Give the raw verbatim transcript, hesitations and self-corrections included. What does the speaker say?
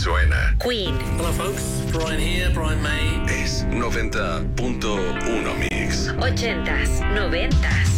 suena. Queen. Hello folks, Brian here, Brian May. Es noventa punto uno Mix. Ochentas, noventas.